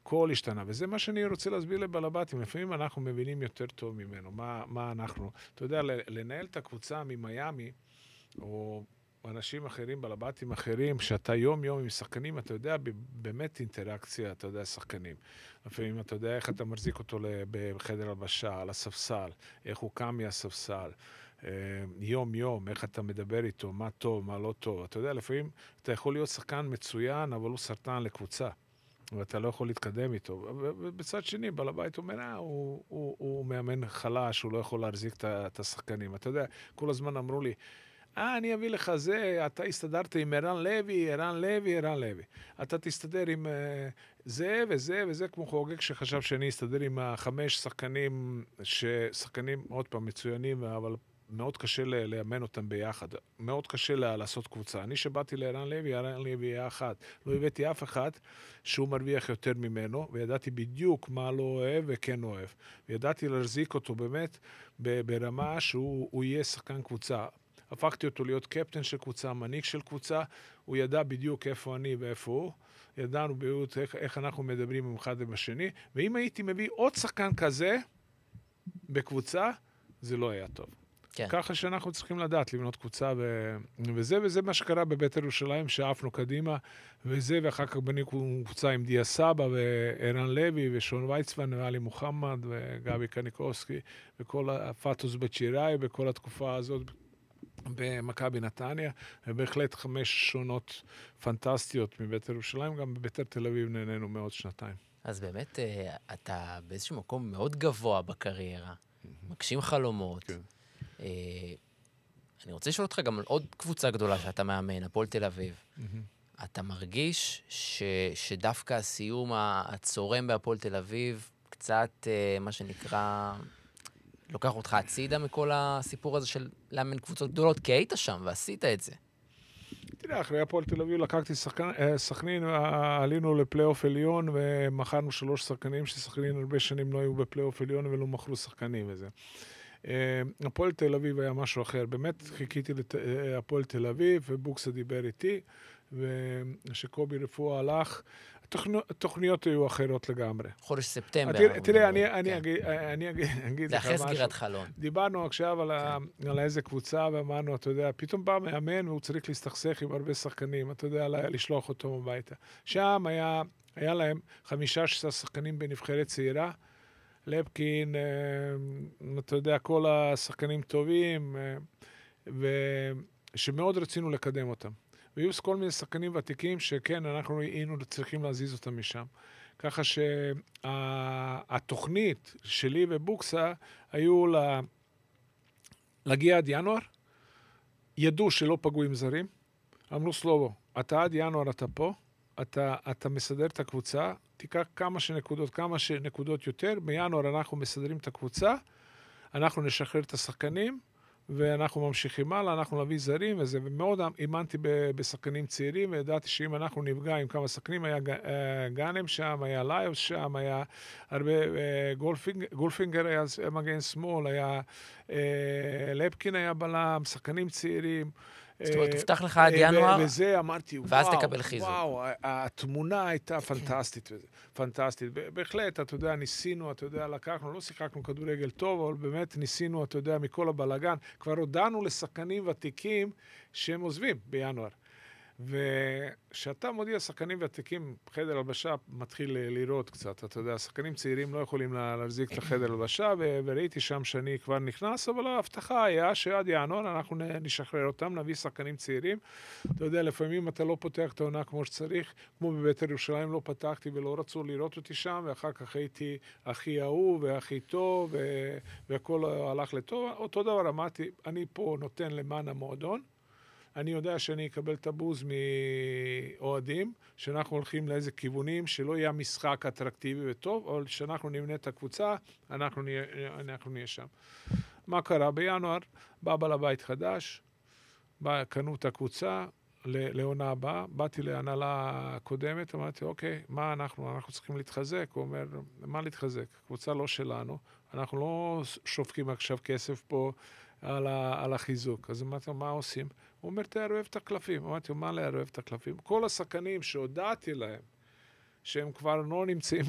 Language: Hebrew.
הכל השתנה, וזה מה שאני רוצה להסביר לבעל הבתים. לפעמים אנחנו מבינים יותר טוב ממנו, מה אנחנו. אתה יודע, לנהל את הקבוצה ממיימי, או אנשים אחרים, בעל הבתים אחרים, שאתה יום-יום עם שחקנים, אתה יודע באמת אינטראקציה, אתה יודע, שחקנים. לפעמים אתה יודע איך אתה מחזיק אותו בחדר הלבשה, על הספסל, איך הוא קם מהספסל, יום-יום, איך אתה מדבר איתו, מה טוב, מה לא טוב. אתה יודע, לפעמים אתה יכול להיות שחקן מצוין, אבל הוא סרטן לקבוצה. ואתה לא יכול להתקדם איתו. ובצד שני, בעל הבית אומר, הוא מאמן חלש, הוא לא יכול להחזיק את השחקנים. אתה יודע, כל הזמן אמרו לי, אני אביא לך זה, אתה הסתדרת עם ערן לוי. אתה תסתדר עם זה וזה וזה, כמו חוגג שחשב שאני אסתדר עם 5 שחקנים, שחקנים עוד פעם מצוינים, אבל מאוד קשה לאמן אותם ביחד. מאוד קשה לעשות קבוצה. אני שבאתי לערן לוי היה אחד. לא הבאתי אף אחד שהוא מרוויח יותר ממנו, וידעתי בדיוק מה לא אוהב וכן אוהב. וידעתי להחזיק אותו באמת ברמה שהוא יהיה שחקן קבוצה. הפכתי אותו להיות קפטן של קבוצה, מנהיג של קבוצה, הוא ידע בדיוק איפה אני ואיפה הוא, ידענו בדיוק איך אנחנו מדברים עם אחד ובשני, ואם הייתי מביא עוד שחקן כזה בקבוצה, זה לא היה טוב. כן. ככה שאנחנו צריכים לדעת לבנות קבוצה, וזה מה שקרה בבית ירושלים, שאפנו קדימה, ואחר כך בנינו קבוצה עם דיה סבא, וערן לוי, ושון ויצמן, ואלי מוחמד, וגבי קניקובסקי, וכל הפטוס בצ'יראי, בכל התקופה הזאת, במכבי נתניה, ובהחלט 5 שונות פנטסטיות מבית ירושלים, גם בביתר תל אביב נהנינו מאוד שנתיים. אז באמת, אתה באיזשהו מקום מאוד גבוה בקריירה, מגשים חלומות. כן. אני רוצה לשאול אותך גם על עוד קבוצה גדולה שאתה מאמן, הפועל תל אביב. אתה מרגיש שדווקא הסיום הצורם בהפועל תל אביב, קצת מה שנקרא לוקח אותך הצידה מכל הסיפור הזה של לאמן קבוצות גדולות, כי היית שם ועשית את זה. תראה, אחרי הפועל תל אביב לקחתי סכנין, עלינו לפלייאוף עליון, ומכרנו 3 שחקנים, ששחקנים הרבה שנים לא היו בפלייאוף עליון, ולא מכרו שחקנים וזה. הפועל תל אביב היה משהו אחר. באמת חיכיתי לפועל תל אביב, ובוקסה דיבר איתי, ושקובי רפואה הלך. התוכניות היו אחרות לגמרי. חודש ספטמבר. תראה, אני אגיד זה אחרי סגירת חלון. דיברנו עכשיו על איזה קבוצה, ואמרנו, אתה יודע, פתאום בא מאמן, והוא צריך להסתכסך עם הרבה שחקנים, אתה יודע, לשלוח אותו הביתה. שם היה להם 15 שחקנים בנבחרת צעירה, לפקין, אתה יודע, כל השחקנים טובים, ושמאוד רצינו לקדם אותם. והיו כל מיני שחקנים ותיקים שכן, אנחנו היינו צריכים להזיז אותם משם. ככה שהתוכנית שלי ובוקסה היו להגיע עד ינואר, ידעו שלא פגעו עם זרים, אמרו סלובו, אתה עד ינואר אתה פה, אתה מסדר את הקבוצה, תיקח כמה שנקודות יותר, בינואר אנחנו מסדרים את הקבוצה, אנחנו נשחרר את השחקנים, ואנחנו ממשיכים הלאה, אנחנו נביא זרים וזה, ומאוד אימנתי בשחקנים צעירים, וידעתי שאם אנחנו נפגע עם כמה שחקנים, היה גאנם שם, היה ליוס שם, היה הרבה, גולפינגר היה מגן שמאל, היה לפקין היה בלם, שחקנים צעירים, זאת אומרת, תפתח לך עד ינואר, וזה אמרתי, ואז תקבל חיזוק. וואו, התמונה הייתה פנטסטית, פנטסטית. בהחלט, אתה יודע, ניסינו, אתה יודע, לקחנו, לא שיחקנו כדורגל טוב, אבל באמת ניסינו, אתה יודע, מכל הבלגן. כבר הודענו לשחקנים ותיקים שהם עוזבים בינואר. ושאתה מודיע שחקנים ותיקים, חדר הלבשה מתחיל לראות קצת, אתה יודע, שחקנים צעירים לא יכולים להחזיק את החדר הלבשה, וראיתי שם שאני כבר נכנס, אבל ההבטחה היה שעד ינואר אנחנו נשחרר אותם, נביא שחקנים צעירים. אתה יודע, לפעמים אתה לא פותח את העונה כמו שצריך, כמו בבית ירושלים לא פתחתי ולא רצו לראות אותי שם, ואחר כך הייתי הכי אהוב והכי טוב, והכל הלך לטוב. אותו דבר אמרתי, אני פה נותן למען המועדון, אני יודע שאני אקבל את הבוז מאוהדים, שאנחנו הולכים לאיזה כיוונים, שלא יהיה משחק אטרקטיבי וטוב, אבל שאנחנו נבנה את הקבוצה, אנחנו נהיה שם. מה קרה? בינואר בא בעל הבית חדש, קנו את הקבוצה לעונה הבאה, באתי להנהלה הקודמת, אמרתי, אוקיי, מה אנחנו צריכים להתחזק? הוא אומר, מה להתחזק? קבוצה לא שלנו, אנחנו לא שופקים עכשיו כסף פה על החיזוק. אז אמרתי, מה עושים? הוא אומר, תערבב את הקלפים. אמרתי, מה לערבב את הקלפים? כל השחקנים שהודעתי להם, שהם כבר לא נמצאים